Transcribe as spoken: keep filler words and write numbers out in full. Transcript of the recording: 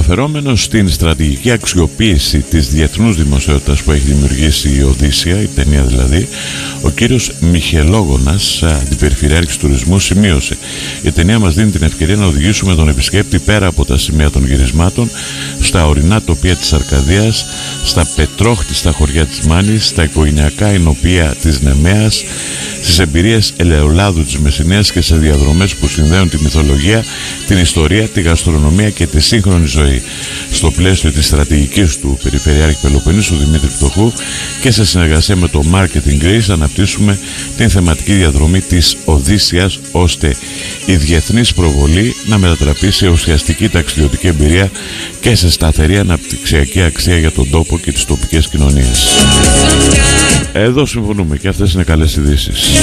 αναφερόμενος στην στρατηγική αξιοποίηση της διεθνούς δημοσιότητας που έχει δημιουργήσει η Οδύσσια, η ταινία δηλαδή, ο κύριος Μιχελόγονας, αντιπεριφερειάρχης τουρισμού, σημείωσε: η ταινία μας δίνει την ευκαιρία να οδηγήσουμε τον επισκέπτη πέρα από τα σημεία των γυρισμάτων, στα ορεινά τοπία της Αρκαδίας, στα πετρόχτιστα χωριά της Μάνης, στα οικογενειακά εινοπία της Νεμαίας, στις εμπειρίες ελαιολάδου της Μεσσηνίας και σε διαδρομές που συνδέουν τη μυθολογία, την ιστορία, τη γαστρονομία και τη σύγχρονη ζωή. Στο πλαίσιο της στρατηγικής του Περιφερειάρχη Πελοποννήσου Δημήτρη Φτωχού και σε συνεργασία με το Marketing Greece αναπτύσσουμε την θεματική διαδρομή της Οδύσσιας, ώστε η διεθνής προβολή να μετατραπεί σε ουσιαστική ταξιδιωτική εμπειρία και σε σταθερή αναπτυξιακή αξία για τον τόπο και τις τοπικές κοινωνίες. Εδώ συμφωνούμε και αυτές είναι καλές ειδήσεις.